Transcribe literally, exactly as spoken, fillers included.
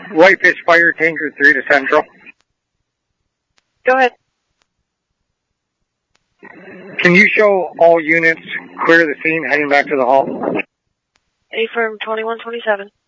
Whitefish Fire Tanker three to Central. Go ahead. Can you show all units clear the scene heading back to the hall? A firm twenty-one twenty-seven.